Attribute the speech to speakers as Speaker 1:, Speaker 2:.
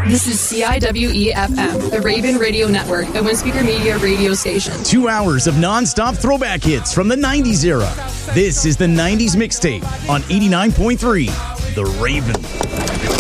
Speaker 1: This is CIWE-FM, the Raven Radio Network, a Windspeaker Media radio station.
Speaker 2: 2 hours of non-stop throwback hits from the 90s era. This is the 90s Mixtape on 89.3, The Raven.